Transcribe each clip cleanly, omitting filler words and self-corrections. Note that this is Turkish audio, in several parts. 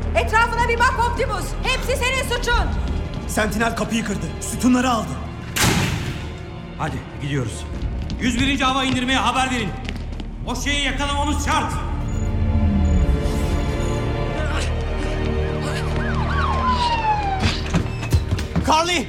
Etrafına bir bak Optimus. Hepsi senin suçun. Sentinel kapıyı kırdı. Sütunları aldı. Hadi gidiyoruz. 101. hava indirmeye haber verin. O şeyi yakalamamız şart. Carly!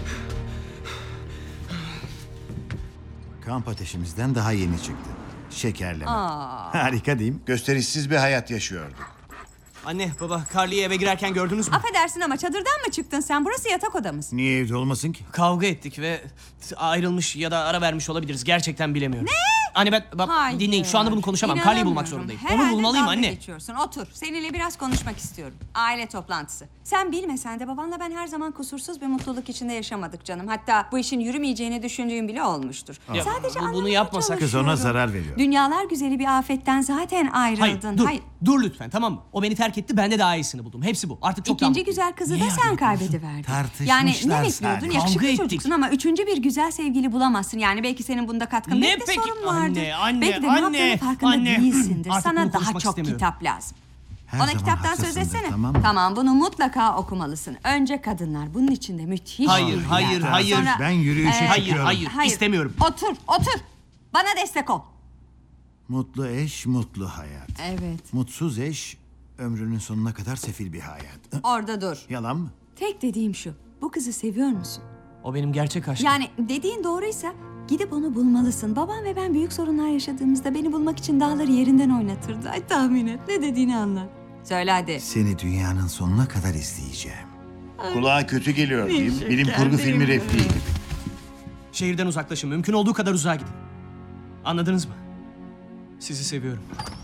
Kamp ateşimizden daha yeni çıktı. Şekerleme. Harika değil mi? Gösterişsiz bir hayat yaşıyordu. Anne, baba, Carly'yi eve girerken gördünüz mü? Affedersin ama çadırdan mı çıktın sen? Burası yatak odamız. Niye evde olmasın ki? Kavga ettik ve ayrılmış ya da ara vermiş olabiliriz. Gerçekten bilemiyorum. Ne? Anne bak Hayır. dinleyin, şu anda bunu konuşamam. Carly'yi bulmak zorundayım. Onu bulmalıyım anne. Geçiyorsun. Otur. Seninle biraz konuşmak istiyorum. Aile toplantısı. Sen bilmesen de babanla ben her zaman kusursuz bir mutluluk içinde yaşamadık canım. Hatta bu işin yürümeyeceğini düşündüğüm bile olmuştur. Ya, Sadece bunu anlamaya yapmasak- Kız ona çalışıyorum. zarar veriyor. Dünyalar güzeli bir afetten zaten ayrıldın. Hayır, dur lütfen, tamam mı? O beni terk etti, ben de daha iyisini buldum. Hepsi bu. Artık çok İkinci güzel kızı da sen kaybediverdin. Tartışmışlar Yani ne bekliyordun? sadece. Yakışıklı Kavga çocuksun ettik. ama üçüncü bir güzel sevgili bulamazsın. Yani belki senin bunda katkın. Ne Belki de peki? sorun vardır. Anne, belki de anne, ne yaptığının farkında anne. değilsindir. Artık Sana bunu daha konuşmak çok istemiyorum. kitap lazım. Her Ona zaman kitaptan söz haklısındır, etsene. tamam mı? Tamam, bunu mutlaka okumalısın. Önce kadınlar. Bunun içinde müthiş Hayır, bilgiler hayır, var. hayır. Sonra- Ben yürüyüşe Hayır, çıkıyorum. hayır, istemiyorum. Otur. Bana destek ol. Mutlu eş, mutlu hayat. Evet. Mutsuz eş, ömrünün sonuna kadar sefil bir hayat. Orada dur. Yalan mı? Tek dediğim şu. Bu kızı seviyor musun? O benim gerçek aşkım. Yani dediğin doğruysa gidip onu bulmalısın. Babam ve ben büyük sorunlar yaşadığımızda beni bulmak için dağları yerinden oynatırdı. Ay tahmin et. Ne dediğini anla. Söyle hadi. Seni dünyanın sonuna kadar izleyeceğim. Kulağa kötü geliyor değil mi? şeker Bilim kurgu değil filmi mi? repliği gibi. Şehirden uzaklaşın, mümkün olduğu kadar uzağa gidin. Anladınız mı? Sizi seviyorum.